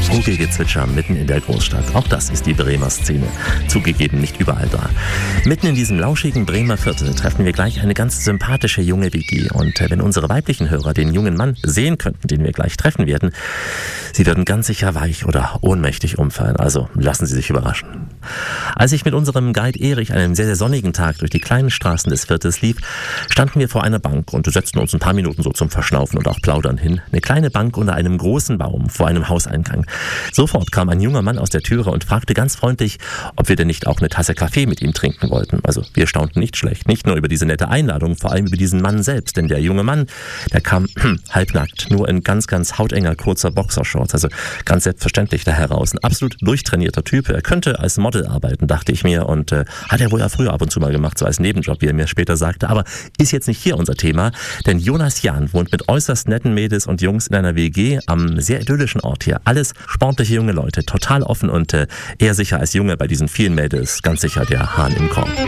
Vogelgezwitscher mitten in der Großstadt. Auch das ist die Bremer Szene. Zugegeben nicht überall da. Mitten in diesem lauschigen Bremer Viertel treffen wir gleich eine ganz sympathische junge WG. Und wenn unsere weiblichen Hörer den jungen Mann sehen könnten, den wir gleich treffen werden, sie würden ganz sicher weich oder ohnmächtig umfallen. Also lassen Sie sich überraschen. Als ich mit unserem Guide Erich einen sehr, sehr sonnigen Tag durch die kleinen Straßen des Viertels lief, standen wir vor einer Bank und setzten uns ein paar Minuten so zum Verschnaufen und auch Plaudern hin. Eine kleine Bank unter einem großen Baum vor einem Hauseingang. Sofort kam ein junger Mann aus der Türe und fragte ganz freundlich, ob wir denn nicht auch eine Tasse Kaffee mit ihm trinken wollten. Also wir staunten nicht schlecht, nicht nur über diese nette Einladung, vor allem über diesen Mann selbst. Denn der junge Mann, der kam halbnackt, nur in ganz, ganz hautenger, kurzer Boxershorts. Also ganz selbstverständlich da heraus. Ein absolut durchtrainierter Typ. Er könnte als Model arbeiten, dachte ich mir. Und hat er wohl ja früher ab und zu mal gemacht, so als Nebenjob, wie er mir später sagte. Aber ist jetzt nicht hier unser Thema. Denn Jonas Jahn wohnt mit äußerst netten Mädels und Jungs in einer WG am sehr idyllischen Ort hier. Alles sportliche junge Leute, total offen und eher sicher als Junge bei diesen vielen Mädels, ganz sicher der Hahn im Korb.